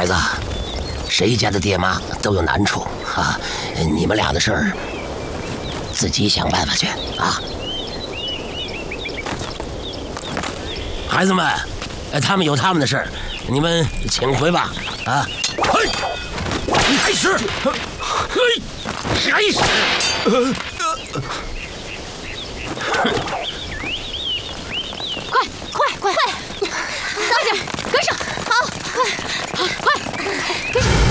孩子，谁家的爹妈都有难处啊，你们俩的事儿自己想办法去啊。孩子们，他们有他们的事儿，你们请回吧。啊，开始，开始。 快，快点，跟上！好，快，跟上！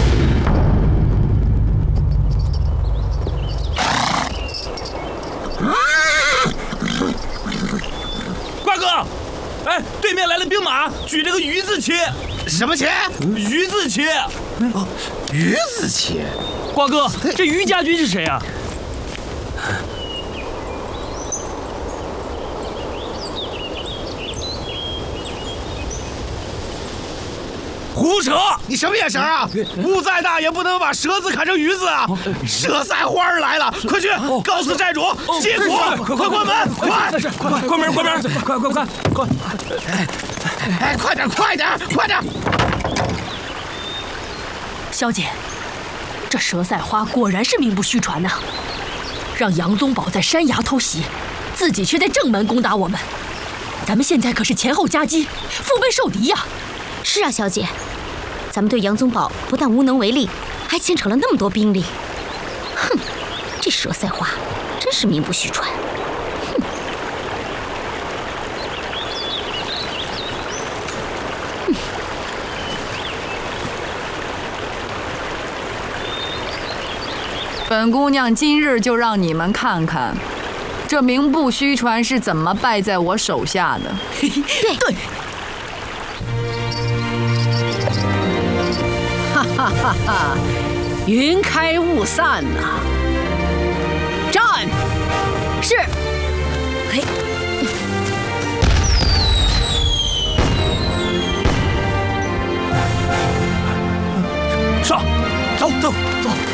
瓜哥，哎，对面来了兵马，举着个鱼字旗。 什么旗？ 鱼字旗。 鱼字旗。 瓜哥，这于家军是谁啊？胡扯！ 你什么眼神啊？雾再大也不能把蛇字砍成鱼字啊！蛇赛花儿来了，快去告诉寨主接鼓，快关门，快关门，快！ 哎，快点！ 小姐，这蛇赛花果然是名不虚传呐！让杨宗保在山崖偷袭，自己却在正门攻打我们，咱们现在可是前后夹击，腹背受敌呀！ 是啊，小姐，咱们对杨宗保不但无能为力，还牵扯了那么多兵力。哼，这佘赛花真是名不虚传。哼！ 本姑娘今日就让你们看看，这名不虚传是怎么败在我手下的。 对。 哈，云开雾散呐！战！ 是。嘿。 上，走。